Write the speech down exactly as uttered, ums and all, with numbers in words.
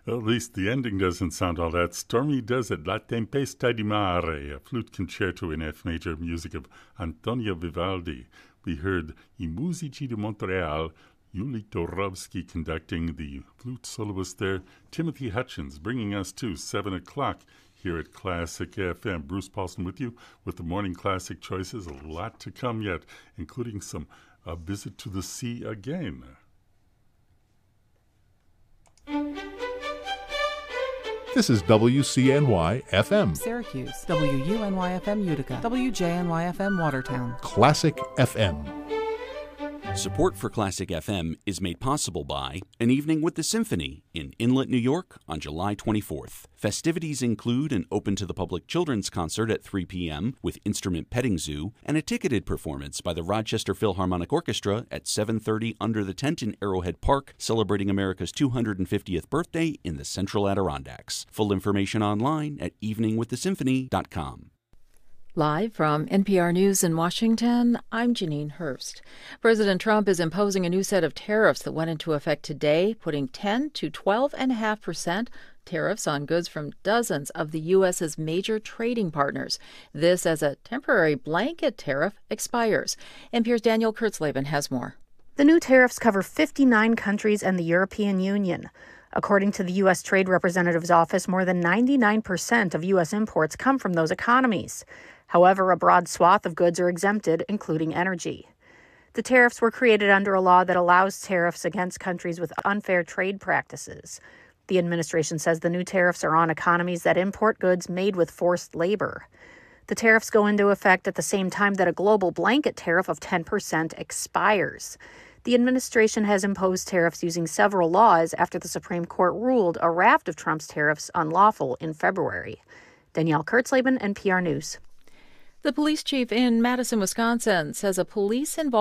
At least the ending doesn't sound all that stormy, does it? La Tempesta di Mare, a flute concerto in F major, music of Antonio Vivaldi. We heard I Musici di Montreal, Yuli Torovsky conducting, the flute soloist there, Timothy Hutchins, bringing us to seven o'clock here at Classic F M. Bruce Paulson with you with the morning classic choices. A lot to come yet, including some a visit to the sea again. This is W C N Y F M. Syracuse, W U N Y F M Utica, W J N Y F M Watertown. Classic F M. Support for Classic F M is made possible by An Evening with the Symphony in Inlet, New York on July twenty-fourth. Festivities include an open-to-the-public children's concert at three p.m. with Instrument Petting Zoo and a ticketed performance by the Rochester Philharmonic Orchestra at seven thirty under the tent in Arrowhead Park, celebrating America's two hundred fiftieth birthday in the Central Adirondacks. Full information online at evening with the symphony dot com. Live from N P R News in Washington, I'm Janine Hurst. President Trump is imposing a new set of tariffs that went into effect today, putting ten to twelve point five percent tariffs on goods from dozens of the U S's major trading partners. This as a temporary blanket tariff expires. N P R's Daniel Kurtzleben has more. The new tariffs cover fifty-nine countries and the European Union. According to the U S Trade Representative's office, more than ninety-nine percent of U S imports come from those economies. However, a broad swath of goods are exempted, including energy. The tariffs were created under a law that allows tariffs against countries with unfair trade practices. The administration says the new tariffs are on economies that import goods made with forced labor. The tariffs go into effect at the same time that a global blanket tariff of ten percent expires. The administration has imposed tariffs using several laws after the Supreme Court ruled a raft of Trump's tariffs unlawful in February. Danielle Kurtzleben, N P R News. The police chief in Madison, Wisconsin, says a police involved